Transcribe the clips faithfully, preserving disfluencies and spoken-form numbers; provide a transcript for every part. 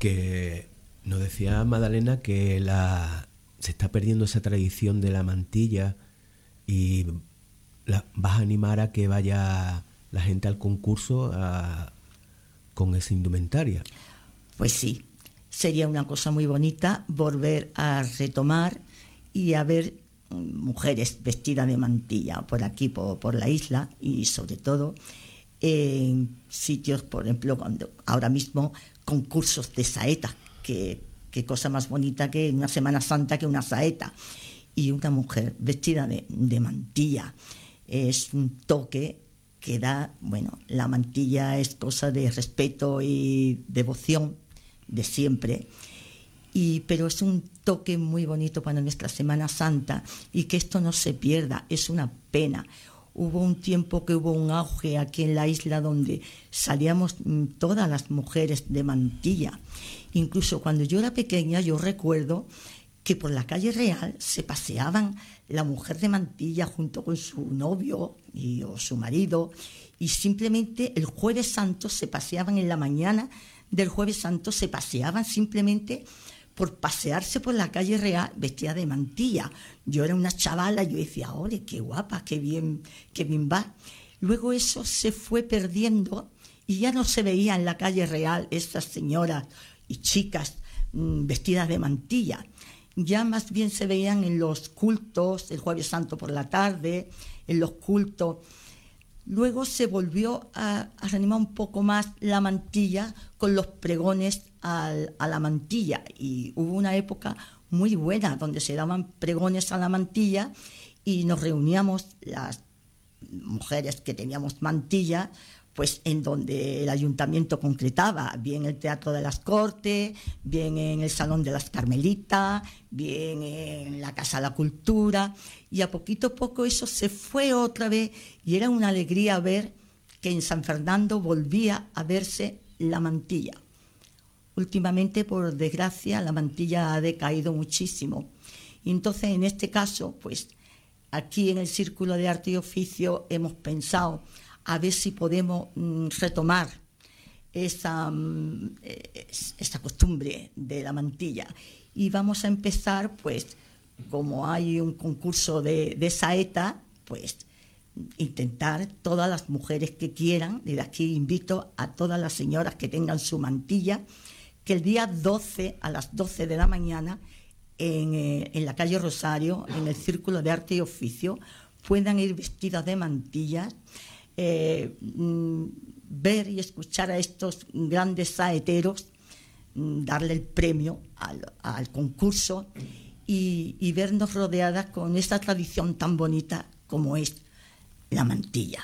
que nos decía Madalena que la se está perdiendo esa tradición de la mantilla y la, vas a animar a que vaya la gente al concurso a, con esa indumentaria. Pues sí, sería una cosa muy bonita volver a retomar y a ver mujeres vestidas de mantilla por aquí, por, por la isla, y sobre todo en sitios, por ejemplo, cuando ahora mismo concursos de saeta, que qué cosa más bonita que una Semana Santa que una saeta, y una mujer vestida de, de mantilla. Es un toque que da, bueno, la mantilla es cosa de respeto y devoción de siempre, y, pero es un toque muy bonito para nuestra Semana Santa, y que esto no se pierda, es una pena. Hubo un tiempo que hubo un auge aquí en la isla donde salíamos todas las mujeres de mantilla. Incluso cuando yo era pequeña, yo recuerdo que por la calle Real se paseaban la mujer de mantilla junto con su novio y, o su marido, y simplemente el Jueves Santo se paseaban en la mañana del Jueves Santo, se paseaban simplemente por pasearse por la calle Real vestida de mantilla. Yo era una chavala, yo decía, ¡ole, qué guapa, qué bien, qué bien va! Luego eso se fue perdiendo y ya no se veía en la calle Real esas señoras y chicas mmm, vestidas de mantilla. Ya más bien se veían en los cultos, el Jueves Santo por la tarde, en los cultos. Luego se volvió a, a reanimar un poco más la mantilla con los pregones al, a la mantilla, y hubo una época muy buena donde se daban pregones a la mantilla y nos reuníamos las mujeres que teníamos mantilla, pues en donde el ayuntamiento concretaba, bien el Teatro de las Cortes, bien en el Salón de las Carmelitas, bien en la Casa de la Cultura, y a poquito a poco eso se fue otra vez, y era una alegría ver que en San Fernando volvía a verse la mantilla. Últimamente, por desgracia, la mantilla ha decaído muchísimo, y entonces en este caso, pues aquí en el Círculo de Arte y Oficio hemos pensado a ver si podemos mm, retomar esa, mm, esa costumbre de la mantilla. Y vamos a empezar, pues, como hay un concurso de, de saeta, pues, intentar todas las mujeres que quieran. Desde aquí invito a todas las señoras que tengan su mantilla, que el día doce, a las doce de la mañana, en, eh, en la calle Rosario, en el Círculo de Arte y Oficio, puedan ir vestidas de mantillas, Eh, ver y escuchar a estos grandes saeteros, darle el premio al, al concurso y, y vernos rodeadas con esta tradición tan bonita como es la mantilla.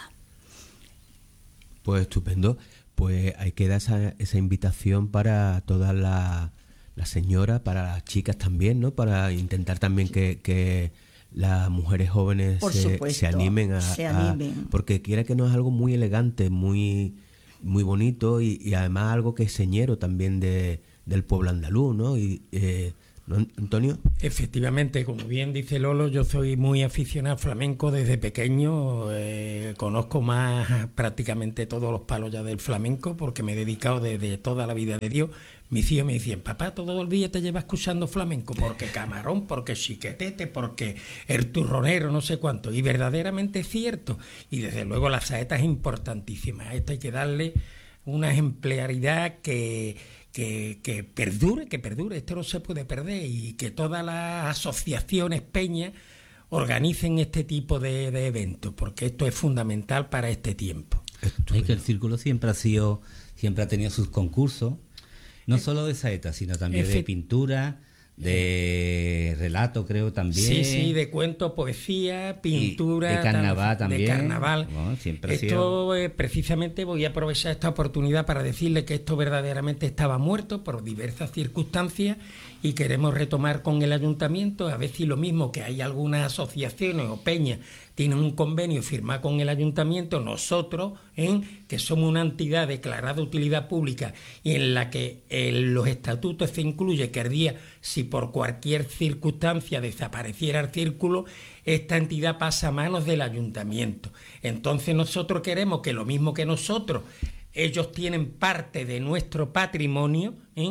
Pues estupendo. Pues hay que dar esa, esa invitación para todas las la señoras, para las chicas también, ¿no? Para intentar también que, que las mujeres jóvenes se, supuesto, se animen a, se animen. a porque quiera que no es algo muy elegante, muy muy bonito y, y además algo que es señero también de del pueblo andaluz, ¿no? Y eh, ¿no, Antonio? Efectivamente, como bien dice Lolo, yo soy muy aficionado al flamenco desde pequeño, eh, conozco más prácticamente todos los palos ya del flamenco porque me he dedicado desde toda la vida de Dios. Mis hijos me decían, papá, todo el día te llevas escuchando flamenco, porque Camarón, porque Chiquetete, porque el turronero, no sé cuánto, y verdaderamente es cierto, y desde luego la saeta es importantísima, a esto hay que darle una ejemplaridad que, que, que perdure, que perdure, esto no se puede perder, y que todas las asociaciones peñas organicen este tipo de, de eventos, porque esto es fundamental para este tiempo. Es que el círculo siempre ha sido, siempre ha tenido sus concursos, no solo de saeta, sino también Efe... de pintura, de relato, creo también. Sí, sí, de cuento, poesía, pintura. Y de carnaval también. De carnaval. Bueno, siempre esto, ha sido... eh, precisamente, voy a aprovechar esta oportunidad para decirle que esto verdaderamente estaba muerto por diversas circunstancias y queremos retomar con el ayuntamiento, a ver si lo mismo que hay algunas asociaciones o peñas tienen un convenio firmado con el ayuntamiento, nosotros, ¿eh? que somos una entidad declarada de utilidad pública y en la que en los estatutos se incluye que el día, si por cualquier circunstancia desapareciera el círculo, esta entidad pasa a manos del ayuntamiento. Entonces nosotros queremos que lo mismo que nosotros, ellos tienen parte de nuestro patrimonio, ¿eh?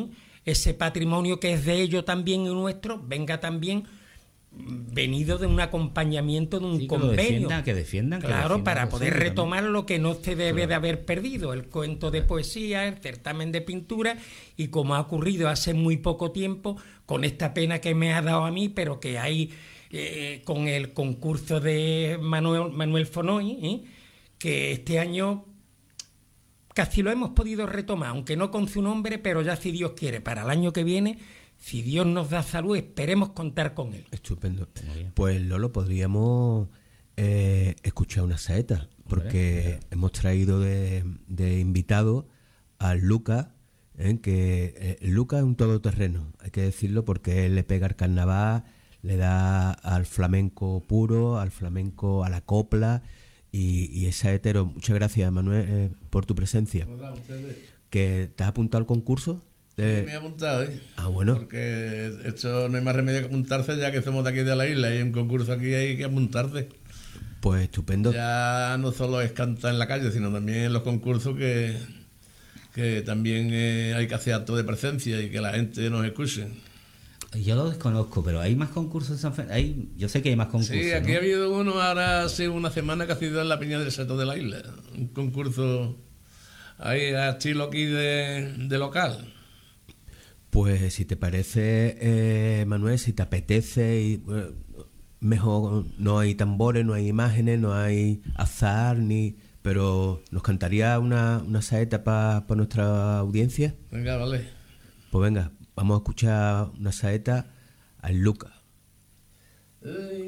ese patrimonio que es de ellos también y nuestro, venga también venido de un acompañamiento, de un sí, que convenio. Lo defiendan, que defiendan, que claro, defiendan para poder retomar también. lo que no se debe Claro. de haber perdido, el cuento de poesía, el certamen de pintura, y como ha ocurrido hace muy poco tiempo, con esta pena que me ha dado a mí, pero que hay eh, con el concurso de Manuel, Manuel Fonoy, ¿eh? que este año casi lo hemos podido retomar, aunque no con su nombre, pero ya si Dios quiere, para el año que viene, si Dios nos da salud, esperemos contar con él. Estupendo. Pues Lolo, podríamos eh, escuchar una saeta, porque Hombre, hemos traído de, de invitado a Lucas, ¿eh? que eh, Lucas es un todoterreno, hay que decirlo, porque él le pega al carnaval, le da al flamenco puro, al flamenco, a la copla, y, y es saetero. Muchas gracias, Manuel, eh, por tu presencia. Hola, ustedes. ¿Que te has apuntado al concurso? Sí, me he apuntado, ¿eh? Ah, bueno. Porque esto no hay más remedio que apuntarse, ya que somos de aquí de la isla y hay un concurso aquí, hay que apuntarse. Pues estupendo. Ya no solo es cantar en la calle, sino también en los concursos que, que también eh, hay que hacer acto de presencia y que la gente nos escuche. Yo lo desconozco, pero hay más concursos en San Fernando. Hay, yo sé que hay más concursos. Sí, aquí ¿no? ha habido uno ahora hace una semana que ha sido en la Peña del Seto de la Isla. Un concurso ahí a estilo aquí de, de local. Pues si te parece, eh, Manuel, si te apetece, y, bueno, mejor, no hay tambores, no hay imágenes, no hay azar, ni pero nos cantaría una, una saeta para pa nuestra audiencia. Venga, vale. Pues venga, vamos a escuchar una saeta al Lucas.